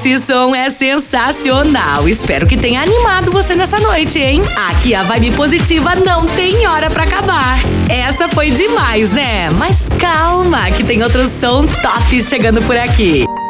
Esse som é sensacional. Espero que tenha animado você nessa noite, hein? Aqui a vibe positiva não tem hora pra acabar. Essa foi demais, né? Mas calma, que tem outro som top chegando por aqui.